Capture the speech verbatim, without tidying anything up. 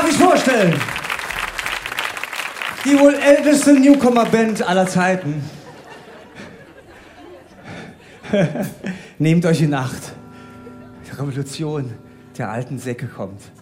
euch vorstellen? Die wohl älteste Newcomer-Band aller Zeiten. Nehmt euch in Acht. Die Revolution der alten Säcke kommt.